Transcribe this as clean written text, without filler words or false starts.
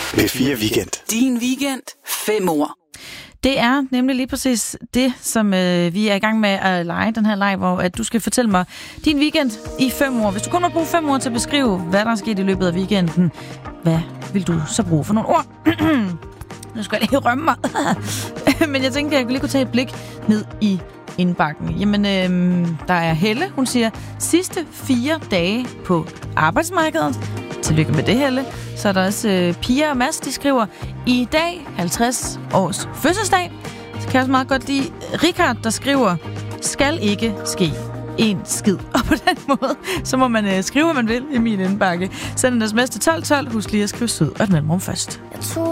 P4 Weekend. Din weekend. 5 ord. Det er nemlig lige præcis det, som vi er i gang med at lege, den her leg, hvor at du skal fortælle mig din weekend i 5 ord. Hvis du kun må bruge 5 ord til at beskrive, hvad der er sket i løbet af weekenden, hvad vil du så bruge for nogle ord? Nu skal jeg lige rømme mig. Men jeg tænkte, at jeg lige kunne tage et blik ned i indbakken. Jamen, der er Helle. Hun siger, sidste 4 dage på arbejdsmarkedet. Tillykke med det, Helle. Så er der også Pia og Mads, de skriver, i dag 50 års fødselsdag. Så kan jeg også meget godt lide Richard, der skriver, skal ikke ske en skid. Og på den måde, så må man skrive, hvad man vil i min indbakke. Send en sms til 1212. Husk lige at skrive sød og et mellemrum først.